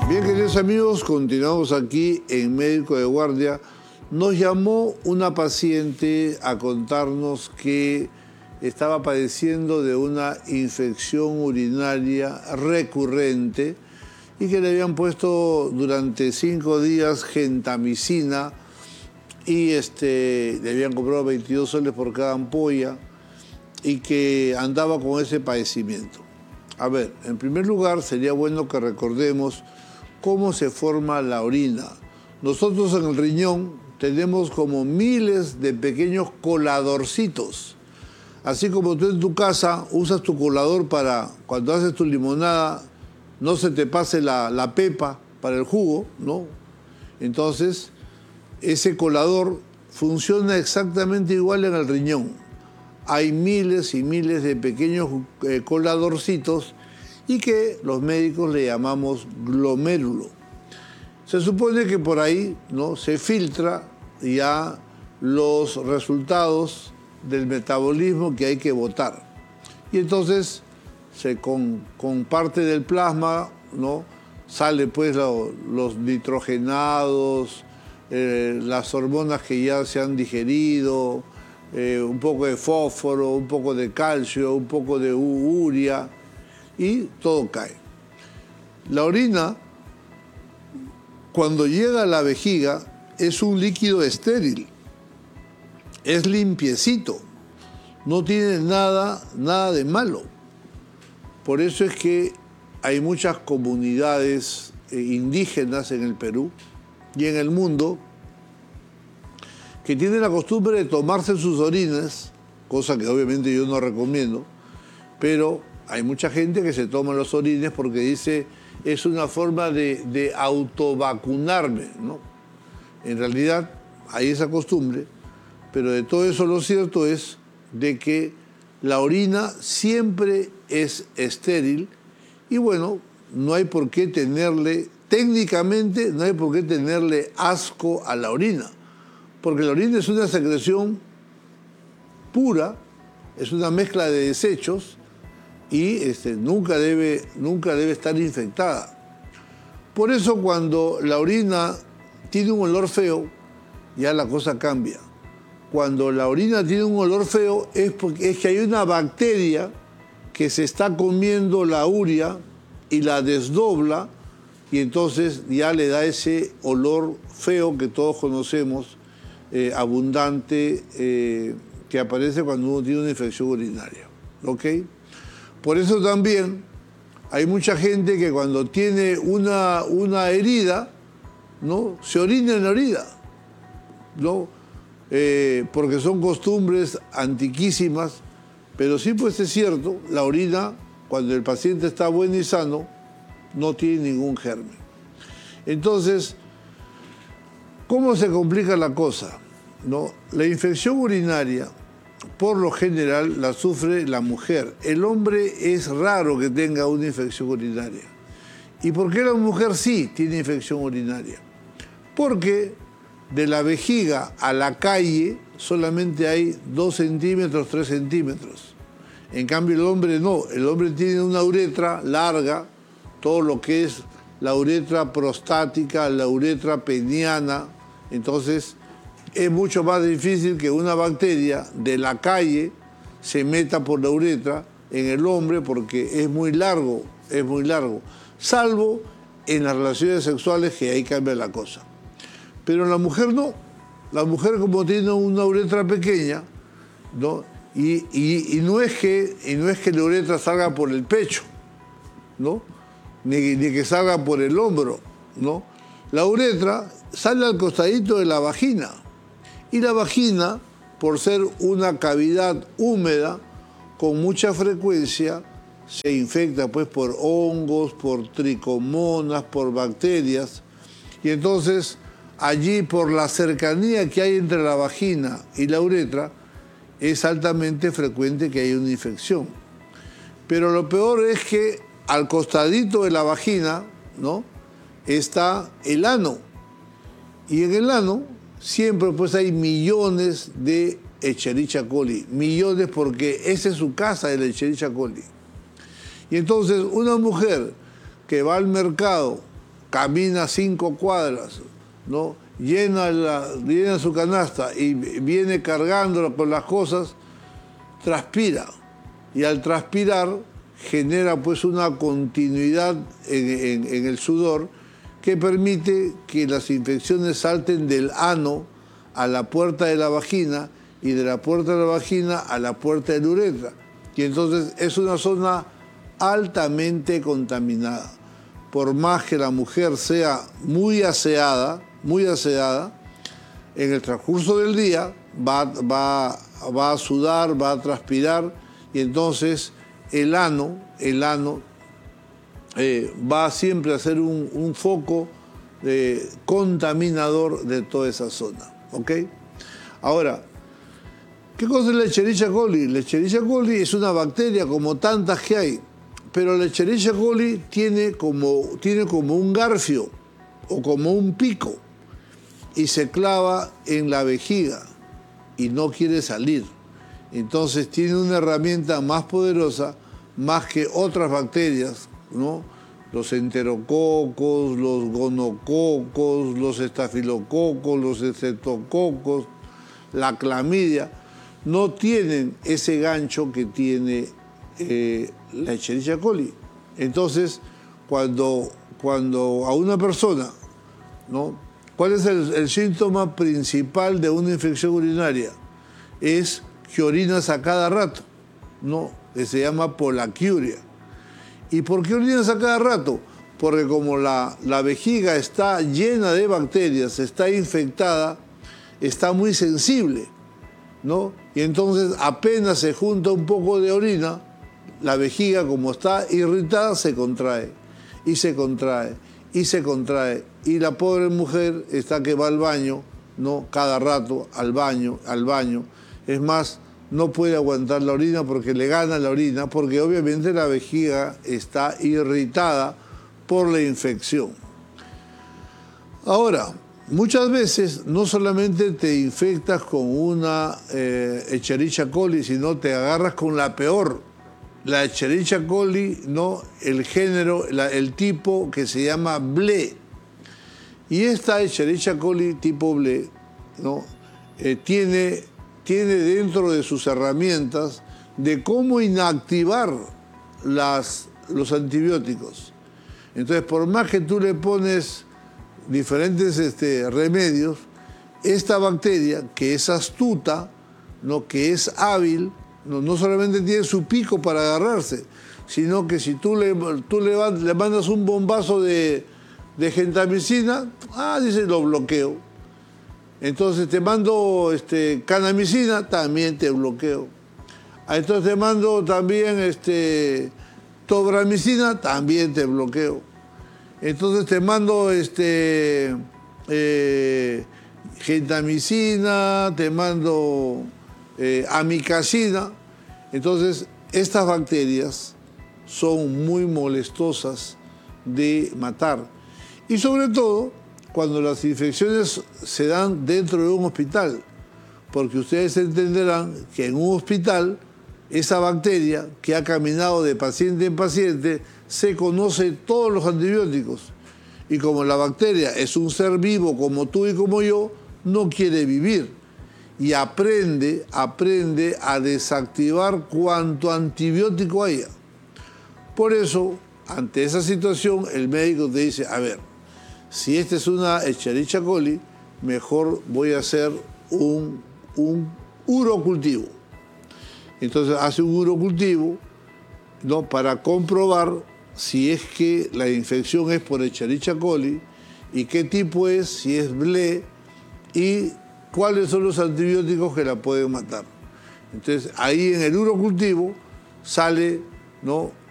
Bien, queridos amigos, continuamos aquí en Médico de Guardia. Nos llamó una paciente a contarnos que estaba padeciendo de una infección urinaria recurrente y que le habían puesto durante 5 días gentamicina y le habían comprado 22 soles por cada ampolla y que andaba con ese padecimiento. A ver, en primer lugar, sería bueno que recordemos cómo se forma la orina. Nosotros en el riñón tenemos como miles de pequeños coladorcitos. Así como tú en tu casa usas tu colador para, cuando haces tu limonada, no se te pase la pepa para el jugo, ¿no? Entonces, ese colador funciona exactamente igual en el riñón. Hay miles y miles de pequeños coladorcitos y que los médicos le llamamos glomérulo. Se supone que por ahí, ¿no?, se filtra ya los resultados del metabolismo que hay que botar. Y entonces, con parte del plasma, ¿no?, sale pues los nitrogenados, las hormonas que ya se han digerido, un poco de fósforo, un poco de calcio, un poco de urea, y todo cae. La orina, cuando llega a la vejiga, es un líquido estéril, es limpiecito, no tiene nada de malo. Por eso es que hay muchas comunidades indígenas en el Perú y en el mundo que tienen la costumbre de tomarse sus orines, cosa que obviamente yo no recomiendo, pero hay mucha gente que se toma los orines porque dice es una forma de autovacunarme, ¿no? En realidad hay esa costumbre, pero de todo eso lo cierto es de que la orina siempre es estéril y bueno, no hay por qué tenerle, técnicamente no hay por qué tenerle asco a la orina, porque la orina es una secreción pura, es una mezcla de desechos y nunca debe estar infectada. Por eso cuando la orina tiene un olor feo, ya la cosa cambia. Cuando la orina tiene un olor feo es que hay una bacteria que se está comiendo la urea y la desdobla y entonces ya le da ese olor feo que todos conocemos, abundante, que aparece cuando uno tiene una infección urinaria. ¿Ok? Por eso también hay mucha gente que cuando tiene una herida, ¿no?, se orina en la herida, ¿no? Porque son costumbres antiquísimas, pero sí, pues es cierto, la orina, cuando el paciente está bueno y sano, no tiene ningún germen. Entonces, ¿cómo se complica la cosa?, ¿no? La infección urinaria, por lo general, la sufre la mujer. El hombre es raro que tenga una infección urinaria. ¿Y por qué la mujer sí tiene infección urinaria? Porque de la vejiga a la calle solamente hay 2 centímetros, 3 centímetros. En cambio el hombre no, el hombre tiene una uretra larga, todo lo que es la uretra prostática, la uretra peniana, entonces es mucho más difícil que una bacteria de la calle se meta por la uretra en el hombre porque es muy largo, salvo en las relaciones sexuales que ahí cambia la cosa. Pero la mujer no, la mujer como tiene una uretra pequeña, ¿no?, y no es que la uretra salga por el pecho, ¿no?, ni que salga por el hombro, ¿no? La uretra sale al costadito de la vagina. Y la vagina, por ser una cavidad húmeda, con mucha frecuencia se infecta pues por hongos, por tricomonas, por bacterias. Y entonces allí, por la cercanía que hay entre la vagina y la uretra, es altamente frecuente que haya una infección. Pero lo peor es que al costadito de la vagina, ¿no?, está el ano. Y en el ano siempre pues hay millones de Escherichia coli, millones, porque esa es su casa de la Escherichia coli. Y entonces una mujer que va al mercado camina 5 cuadras, ¿no? Llena su canasta y viene cargándola con las cosas, transpira. Y al transpirar genera pues una continuidad en el sudor que permite que las infecciones salten del ano a la puerta de la vagina y de la puerta de la vagina a la puerta de la uretra. Y entonces es una zona altamente contaminada. Por más que la mujer sea muy aseada, en el transcurso del día va a sudar, va a transpirar, y entonces el ano va siempre a ser un foco contaminador de toda esa zona. ¿Ok? Ahora, ¿qué cosa es la Escherichia coli? La Escherichia coli es una bacteria como tantas que hay, pero la Escherichia coli tiene como un garfio o como un pico y se clava en la vejiga y no quiere salir. Entonces tiene una herramienta más poderosa, más que otras bacterias, ¿no? Los enterococos, los gonococos, los estafilococos, los estreptococos, la clamidia, no tienen ese gancho que tiene la Escherichia coli. Entonces, cuando a una persona, ¿no? ¿Cuál es el síntoma principal de una infección urinaria? Es que orinas a cada rato, ¿no? Que se llama polaquiuria. ¿Y por qué orinas a cada rato? Porque como la vejiga está llena de bacterias, está infectada, está muy sensible, ¿no? Y entonces apenas se junta un poco de orina, la vejiga, como está irritada, se contrae, y se contrae, y se contrae. Y la pobre mujer está que va al baño, ¿no? Cada rato, al baño. Es más, no puede aguantar la orina porque le gana la orina, porque obviamente la vejiga está irritada por la infección. Ahora, muchas veces no solamente te infectas con una Escherichia coli, sino te agarras con la peor. La Escherichia coli, ¿no? El género, el tipo que se llama BLE. Y esta Escherichia coli tipo BLE, ¿no? Tiene dentro de sus herramientas de cómo inactivar los antibióticos. Entonces, por más que tú le pones diferentes remedios, esta bacteria, que es astuta, ¿no? Que es hábil, no solamente tiene su pico para agarrarse, sino que si tú le mandas un bombazo de gentamicina, dice, lo bloqueo. Entonces te mando canamicina, también te bloqueo. Entonces te mando también tobramicina, también te bloqueo. Entonces te mando gentamicina, te mando amicacina. Entonces estas bacterias son muy molestosas de matar. Y sobre todo cuando las infecciones se dan dentro de un hospital, porque ustedes entenderán que en un hospital esa bacteria que ha caminado de paciente en paciente se conoce todos los antibióticos, y como la bacteria es un ser vivo como tú y como yo, no quiere vivir y aprende a desactivar cuanto antibiótico haya. Por eso, ante esa situación, el médico te dice, a ver, si esta es una Escherichia coli, mejor voy a hacer un urocultivo. Entonces hace un urocultivo, ¿no? Para comprobar si es que la infección es por Escherichia coli y qué tipo es, si es BLE y cuáles son los antibióticos que la pueden matar. Entonces ahí en el urocultivo sale, ¿no?